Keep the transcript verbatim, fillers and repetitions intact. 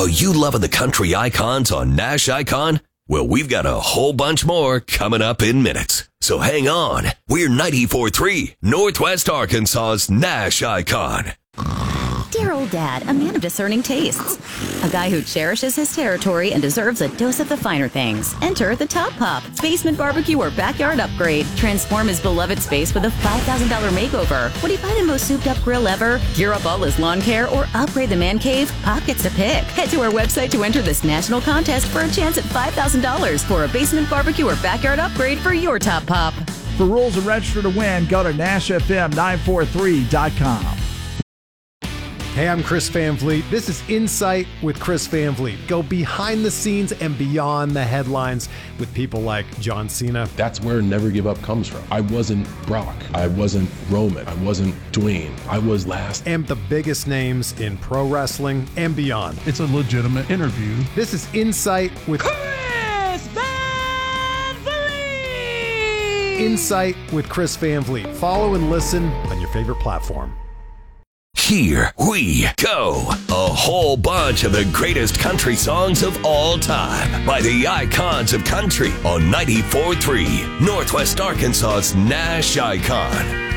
Are you loving the country icons on Nash Icon? Well, we've got a whole bunch more coming up in minutes. So hang on. We're ninety-four point three Northwest Arkansas's Nash Icon. Dear old dad, a man of discerning tastes. A guy who cherishes his territory and deserves a dose of the finer things. Enter the Top Pop basement barbecue or backyard upgrade. Transform his beloved space with a five thousand dollars makeover. Would he buy the most souped up grill ever? Gear up all his lawn care or upgrade the man cave? Pop gets to pick. Head to our website to enter this national contest for a chance at five thousand dollars for a basement barbecue or backyard upgrade for your Top Pop. For rules and register to win, go to Nash F M nine forty-three dot com. Hey, I'm Chris Van Vliet. This is Insight with Chris Van Vliet. Go behind the scenes and beyond the headlines with people like John Cena. That's where Never Give Up comes from. I wasn't Brock. I wasn't Roman. I wasn't Dwayne. I was last. And the biggest names in pro wrestling and beyond. It's a legitimate interview. This is Insight with Chris Van Vliet. Insight with Chris Van Vliet. Follow and listen on your favorite platform. Here we go. A whole bunch of the greatest country songs of all time by the icons of country on ninety-four point three Northwest Arkansas's Nash Icon.